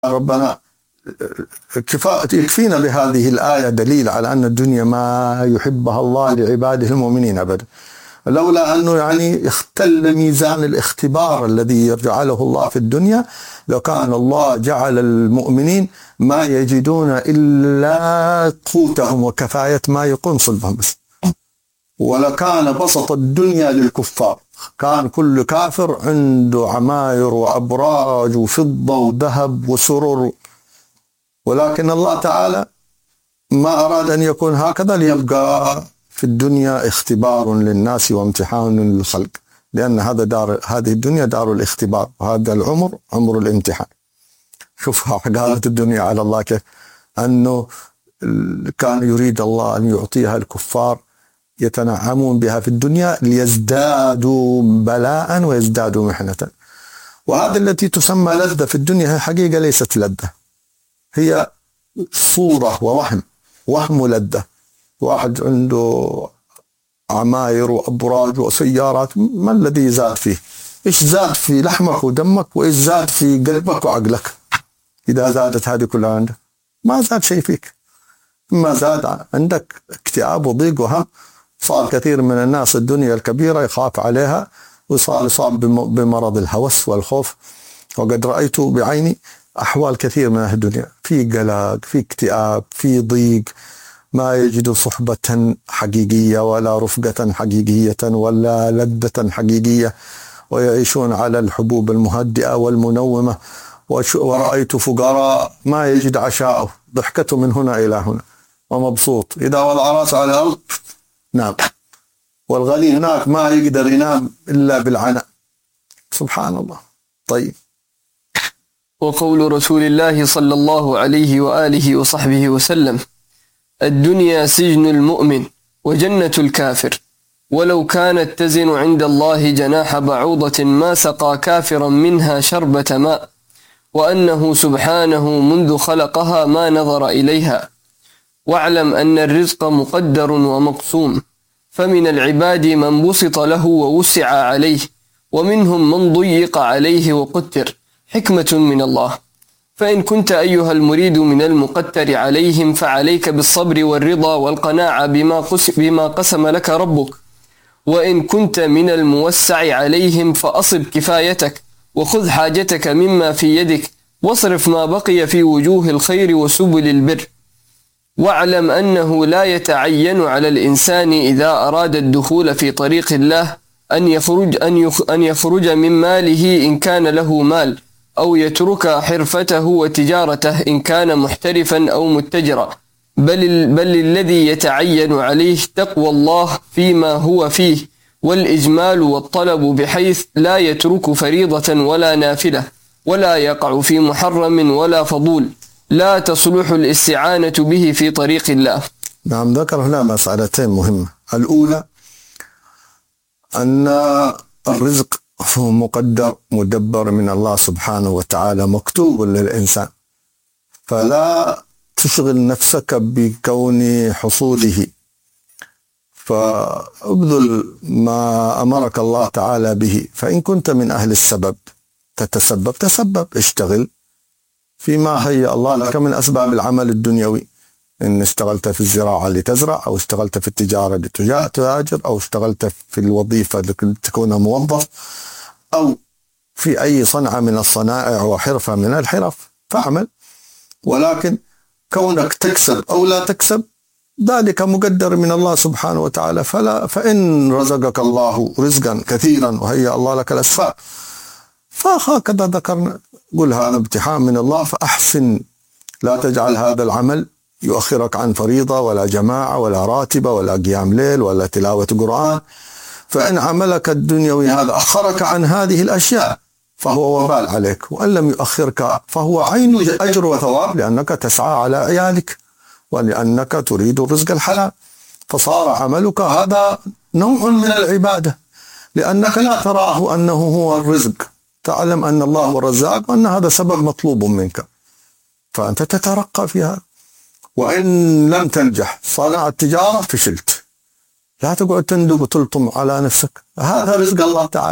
ربنا يكفينا بهذه الآية دليل على أن الدنيا ما يحبها الله لعباده المؤمنين أبدا، لولا أنه يعني اختل ميزان الاختبار الذي يجعله الله في الدنيا. لو كان الله جعل المؤمنين ما يجدون إلا قوتهم وكفاية ما يقوم صلبهم بس، ولكان بسط الدنيا للكفار، كان كل كافر عنده عماير وأبراج وفضة وذهب وسرر، ولكن الله تعالى ما أراد أن يكون هكذا، ليبقى في الدنيا اختبار للناس وامتحان للخلق، لأن هذه الدنيا دار الاختبار، وهذا العمر عمر الامتحان. شوف حقارة الدنيا على الله كيف أنه كان يريد الله أن يعطيها الكفار يتنعمون بها في الدنيا ليزدادوا بلاء ويزدادوا محنة. وهذا التي تسمى لذة في الدنيا هي حقيقة ليست لذة، هي صورة ووهم لذة. واحد عنده عماير وأبراج وسيارات، ما الذي زاد فيه؟ إيش زاد في لحمك ودمك، وإيش زاد في قلبك وعقلك؟ إذا زادت هذه كلها عندك ما زاد شيء فيك، ما زاد عندك اكتئاب وضيق وهم. صار كثير من الناس الدنيا الكبيرة يخاف عليها، وصار يصاب بمرض الهوس والخوف. وقد رأيت بعيني أحوال كثير من أهل الدنيا، في قلق، في اكتئاب، في ضيق، ما يجدوا صحبة حقيقية ولا رفقة حقيقية ولا لذة حقيقية، ويعيشون على الحبوب المهدئة والمنومة. ورأيت فقراء ما يجد عشاءه، ضحكته من هنا إلى هنا ومبسوط، إذا وضع رأسه على الأرض نام، والغني هناك ما يقدر ينام إلا بالعناء. سبحان الله. طيب، وقول رسول الله صلى الله عليه وآله وصحبه وسلم: الدنيا سجن المؤمن وجنة الكافر، ولو كانت تزن عند الله جناح بعوضة ما سقى كافرا منها شربة ماء، وأنه سبحانه منذ خلقها ما نظر إليها. واعلم أن الرزق مقدر ومقسوم، فمن العباد من بسط له ووسع عليه، ومنهم من ضيق عليه وقتر، حكمة من الله. فإن كنت أيها المريد من المقتر عليهم فعليك بالصبر والرضا والقناعة بما قسم لك ربك، وإن كنت من الموسع عليهم فأصب كفايتك، وخذ حاجتك مما في يدك، واصرف ما بقي في وجوه الخير وسبل البر. واعلم أنه لا يتعين على الإنسان إذا أراد الدخول في طريق الله أن يخرج من ماله إن كان له مال، أو يترك حرفته وتجارته إن كان محترفا أو متجرا، بل الذي يتعين عليه تقوى الله فيما هو فيه، والإجمال والطلب، بحيث لا يترك فريضة ولا نافلة، ولا يقع في محرم ولا فضول، لا تصلح الاستعانة به في طريق الله. نعم، ذكر هنا مسألتين مهمة. الأولى أن الرزق هو مقدر مدبر من الله سبحانه وتعالى، مكتوب للإنسان، فلا تشغل نفسك بكون حصوله، فابذل ما أمرك الله تعالى به. فإن كنت من أهل السبب تسبب، اشتغل فيما هيأ الله لك من أسباب العمل الدنيوي، إن اشتغلت في الزراعة لتزرع، أو اشتغلت في التجارة لتتاجر، أو اشتغلت في الوظيفة لتكون موظف، أو في أي صنعة من الصنائع وحرفة من الحرف، فاعمل. ولكن كونك تكسب أو لا تكسب ذلك مقدر من الله سبحانه وتعالى. فإن رزقك الله رزقا كثيرا وهيأ الله لك الأسباب، فهكذا ذكرنا، قل هذا امتحان من الله فأحسن، لا تجعل هذا العمل يؤخرك عن فريضة ولا جماعة ولا راتبة ولا قيام ليل ولا تلاوة قرآن. فإن عملك الدنيوي هذا أخرك عن هذه الأشياء فهو وبال عليك، وإن لم يؤخرك فهو عين أجر وثواب، لأنك تسعى على عيالك ولأنك تريد الرزق الحلال، فصار عملك هذا نوع من العبادة، لأنك لا تراه أنه هو الرزق، تعلم أن الله هو الرزاق وأن هذا سبب مطلوب منك، فأنت تترقى في هذا. وإن لم تنجح صناعة التجارة فشلت، لا تقعد تندب وتلطم على نفسك، هذا رزق الله تعالى،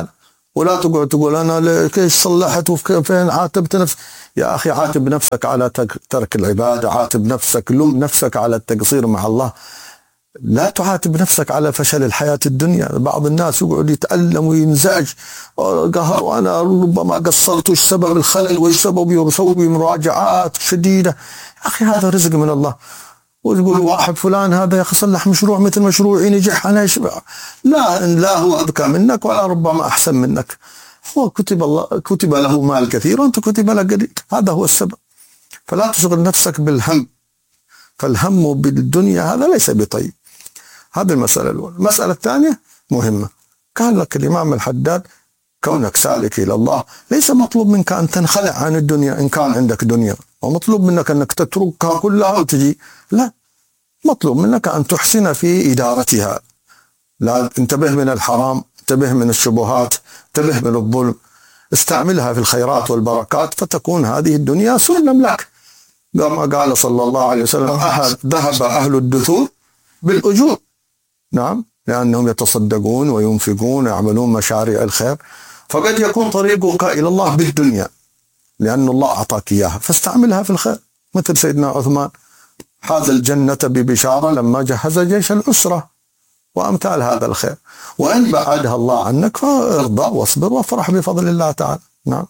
ولا تقعد تقول أنا كيف صلحت وفين عاتبت نفسك. يا أخي عاتب نفسك على ترك العبادة، عاتب نفسك، لوم نفسك على التقصير مع الله. لا تعاتب نفسك على فشل الحياة الدنيا. بعض الناس يقعد يتألم وينزعج، وأنا ربما قصرت، وش سبب الخلل، وش سبب، يسوي مراجعات شديدة. يا أخي هذا رزق من الله. وتقول واحد فلان هذا يا أخي صلح مشروع مثل مشروعي نجح، أنا يشبع. لا هو أذكى منك ولا ربما أحسن منك. هو كتب له مال كثير وأنت كتب لك قليل، هذا هو السبب. فلا تشغل نفسك بالهم، فالهم بالدنيا هذا ليس بطيب. هذه المسألة الأولى. المسألة الثانية مهمة. قال لك الإمام الحداد كونك سالك إلى الله ليس مطلوب منك أن تنخلع عن الدنيا إن كان عندك دنيا، ومطلوب منك أنك تتركها كلها وتجي، لا، مطلوب منك أن تحسن في إدارتها. لا، انتبه من الحرام، انتبه من الشبهات، انتبه من الظلم، استعملها في الخيرات والبركات، فتكون هذه الدنيا سلم لك. كما قال صلى الله عليه وسلم ذهب أهل الدثور بالأجور. نعم، لأنهم يتصدقون وينفقون ويعملون مشاريع الخير. فقد يكون طريقك إلى الله بالدنيا لأن الله أعطاك إياها، فاستعملها في الخير. مثل سيدنا عثمان حاز الجنة ببشارة لما جهز جيش العسرة، وأمثال هذا الخير. وإن بعدها الله عنك فارضى واصبر وافرح بفضل الله تعالى. نعم،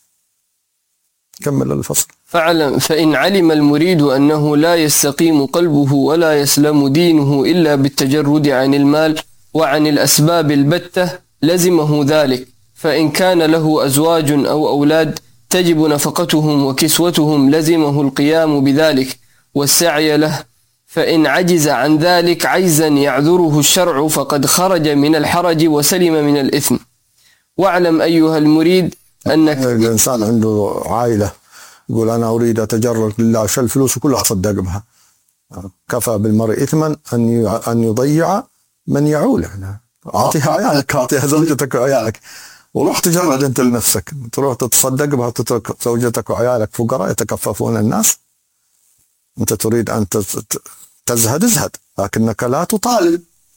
كمل الفصل. فإن علم المريد أنه لا يستقيم قلبه ولا يسلم دينه إلا بالتجرد عن المال وعن الأسباب البتة لزمه ذلك. فإن كان له أزواج أو أولاد تجب نفقتهم وكسوتهم لزمه القيام بذلك والسعي له. فإن عجز عن ذلك عجزا يعذره الشرع فقد خرج من الحرج وسلم من الإثم. واعلم أيها المريد أنك الإنسان عنده عائلة يقول أنا أريد أتجرد لله، شل الفلوس كلها أصدق بها. كفى بالمرء إثما أن يضيع من يعول. يعني أعطيها عيالك، أعطيها زوجتك وعيالك، وروح تجرد أنت لنفسك، تروح تتصدق بها وتترك زوجتك وعيالك فقراء يتكففون الناس. أنت تريد أن تزهد، ازهد، لكنك لا تطالب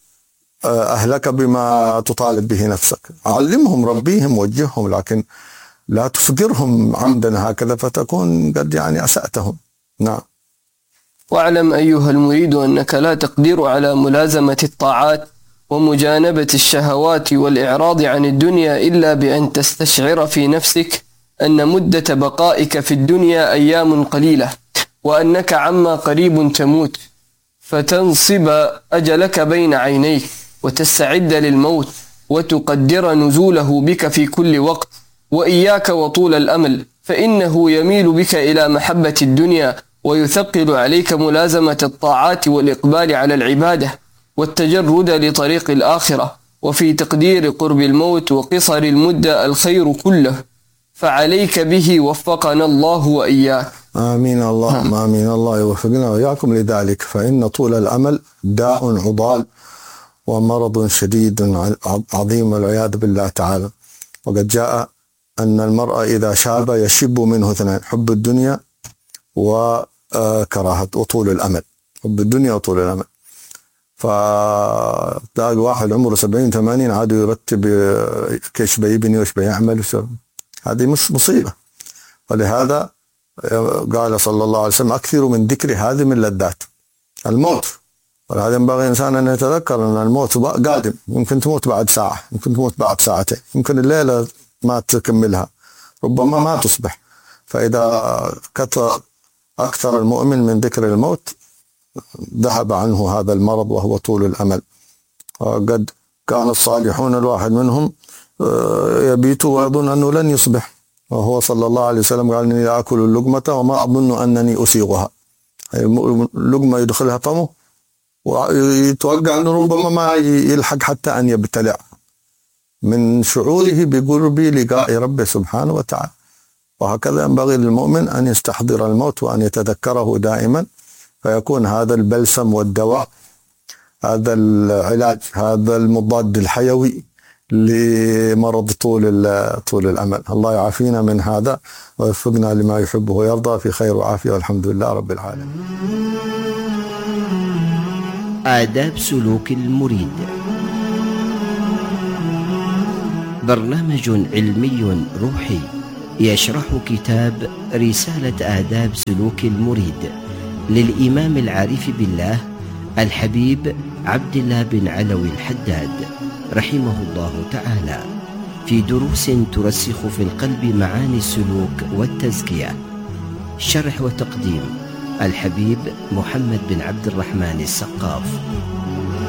أهلك بما تطالب به نفسك. علمهم، ربيهم، وجههم، لكن لا تفقرهم عمدا هكذا فتكون قد يعني أسأتهم. نعم. واعلم أيها المريد أنك لا تقدر على ملازمة الطاعات ومجانبة الشهوات والإعراض عن الدنيا إلا بأن تستشعر في نفسك أن مدة بقائك في الدنيا أيام قليلة، وأنك عما قريب تموت، فتنصب أجلك بين عينيك وتستعد للموت وتقدر نزوله بك في كل وقت. وإياك وطول الأمل، فإنه يميل بك إلى محبة الدنيا ويثقل عليك ملازمة الطاعات والإقبال على العبادة والتجرد لطريق الآخرة. وفي تقدير قرب الموت وقصر المدة الخير كله، فعليك به وفقنا الله وإياك. آمين اللهم آمين. الله يوفقنا وإياكم لذلك. فإن طول الأمل داء عضال ومرض شديد عظيم والعياذ بالله تعالى. وقد جاء أن المرء إذا شاب يشب منه اثنان: حب الدنيا وكراهة وطول الأمل. حب الدنيا وطول الأمل. فتلاقي واحد عمره 70-80 عاد يرتب كيش بيبني وش بيعمل. هذه مصيبة. ولهذا قال صلى الله عليه وسلم: أكثر من ذكر هذه من لذات الموت. ولهذا ينبغي الإنسان أن يتذكر أن الموت قادم. يمكن تموت بعد ساعة، يمكن تموت بعد ساعتين، يمكن الليلة ما تكملها، ربما ما تصبح. فإذا كثر أكثر المؤمن من ذكر الموت ذهب عنه هذا المرض وهو طول الأمل. قد كان الصالحون الواحد منهم يبيت ويظن أنه لن يصبح، وهو صلى الله عليه وسلم قال: إني لا أكل اللقمة وما أظن أنني أسيغها. اللقمة يدخلها فمه ويتوقع أنه ربما ما يلحق حتى أن يبتلع من شعوره بقرب لقاء ربه سبحانه وتعالى. وهكذا ينبغي للمؤمن أن يستحضر الموت وأن يتذكره دائما، فيكون هذا البلسم والدواء، هذا العلاج، هذا المضاد الحيوي لمرض طول الأمل. الله يعافينا من هذا ويوفقنا لما يحبه ويرضى في خير وعافية، والحمد لله رب العالمين. آداب سلوك المريد. برنامج علمي روحي يشرح كتاب رسالة آداب سلوك المريد للإمام العارف بالله الحبيب عبد الله بن علوي الحداد رحمه الله تعالى، في دروس ترسخ في القلب معاني السلوك والتزكية. شرح وتقديم الحبيب محمد بن عبد الرحمن السقاف.